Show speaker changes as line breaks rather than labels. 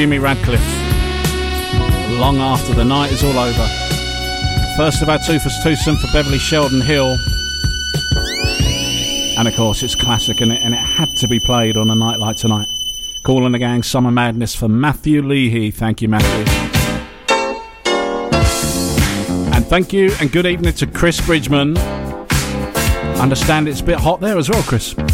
Jimmy Radcliffe. Long after the night is all over. First of our two-for twosome for Beverly Sheldon Hill. And of course it's classic, and it had to be played on a night like tonight. Kool and the Gang, Summer Madness for Matthew Leahy. Thank you, Matthew. And thank you and good evening to Chris Bridgman. Understand it's a bit hot there as well, Chris.